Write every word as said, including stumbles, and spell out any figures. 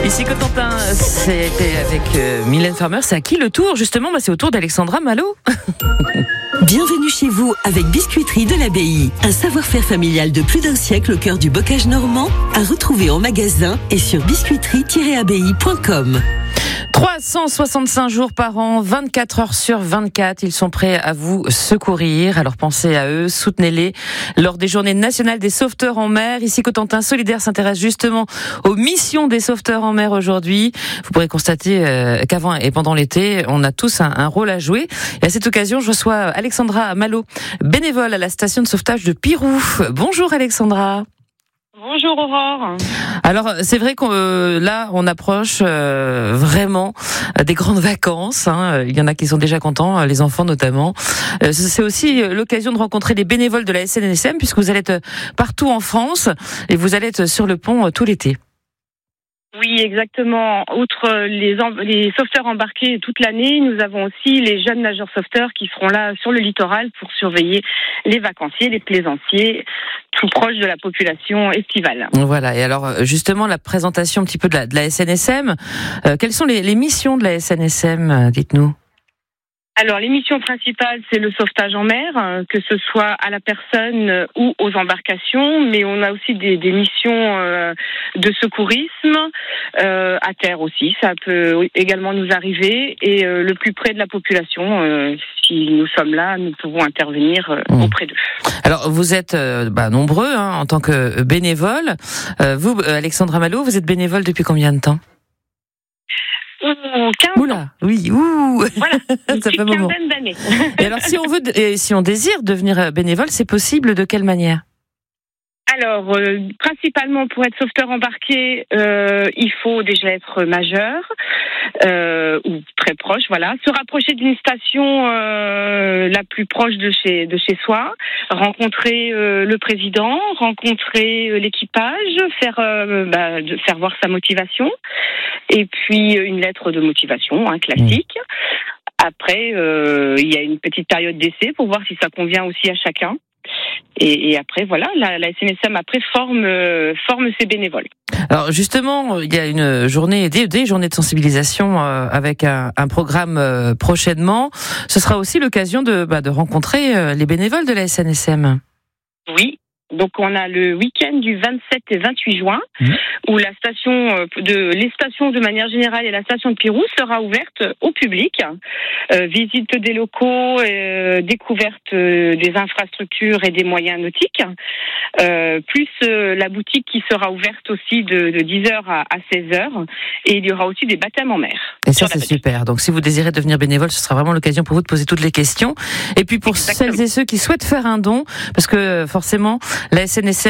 Ici Cotentin, c'était avec euh, Mylène Farmer. C'est à qui le tour justement? Bah, c'est au tour d'Alexandra Malo. Bienvenue chez vous avec Biscuiterie de l'Abbaye. Un savoir-faire familial de plus d'un siècle au cœur du bocage normand, à retrouver en magasin et sur biscuiterie tiret abbaye point com. trois cent soixante-cinq jours par an, vingt-quatre heures sur vingt-quatre, ils sont prêts à vous secourir. Alors pensez à eux, soutenez-les lors des journées nationales des sauveteurs en mer. Ici Cotentin Solidaire s'intéresse justement aux missions des sauveteurs en mer aujourd'hui. Vous pourrez constater euh, qu'avant et pendant l'été, on a tous un, un rôle à jouer. Et à cette occasion, je reçois Alexandra Malo, bénévole à la station de sauvetage de Pirou. Bonjour Alexandra. Bonjour Aurore. Alors c'est vrai que euh, là on approche euh, vraiment des grandes vacances, hein. Il y en a qui sont déjà contents, les enfants notamment. Euh, c'est aussi l'occasion de rencontrer les bénévoles de la S N S M puisque vous allez être partout en France et vous allez être sur le pont euh, tout l'été. Oui, exactement. Outre les, em- les sauveteurs embarqués toute l'année, nous avons aussi les jeunes nageurs sauveteurs qui seront là sur le littoral pour surveiller les vacanciers, les plaisanciers, tout proche de la population estivale. Voilà. Et alors justement la présentation un petit peu de la, de la S N S M. Euh, quelles sont les, les missions de la S N S M? Dites-nous. Alors, les missions principales, c'est le sauvetage en mer, euh, que ce soit à la personne euh, ou aux embarcations, mais on a aussi des, des missions euh, de secourisme, euh, à terre aussi, ça peut également nous arriver, et euh, le plus près de la population, euh, si nous sommes là, nous pouvons intervenir euh, mmh. auprès d'eux. Alors, vous êtes euh, bah, nombreux hein, en tant que bénévole. Euh, vous, Alexandra Malo, vous êtes bénévole depuis combien de temps? quinze Oula, ans. Oui, ouh. Voilà, une ça fait un moment. quinzaine d'années. Et alors, si on veut, et si on désire devenir bénévole, c'est possible de quelle manière? Alors, euh, principalement pour être sauveteur embarqué, euh, il faut déjà être majeur euh, ou très proche, voilà. Se rapprocher d'une station euh, la plus proche de chez de chez soi, rencontrer euh, le président, rencontrer euh, l'équipage, faire euh, bah, faire voir sa motivation, et puis euh, une lettre de motivation, hein, classique. Mmh. Après, euh, il y a une petite période d'essai pour voir si ça convient aussi à chacun. Et, et après, voilà, la, la S N S M après forme, euh, forme ses bénévoles. Alors justement, il y a une journée, des, des journées de sensibilisation euh, avec un, un programme euh, prochainement. Ce sera aussi l'occasion de, bah, de rencontrer euh, les bénévoles de la S N S M. Oui. Donc on a le week-end du vingt-sept et vingt-huit juin mmh. où la station de les stations de manière générale et la station de Pirou sera ouverte au public. Euh, visite des locaux, euh, découverte des infrastructures et des moyens nautiques. Euh, plus euh, la boutique qui sera ouverte aussi de, de dix heures à, à seize heures, et il y aura aussi des baptêmes en mer. Et ça c'est super. Donc si vous désirez devenir bénévole, ce sera vraiment l'occasion pour vous de poser toutes les questions. Et puis pour Exactement. Celles et ceux qui souhaitent faire un don, parce que forcément la S N S M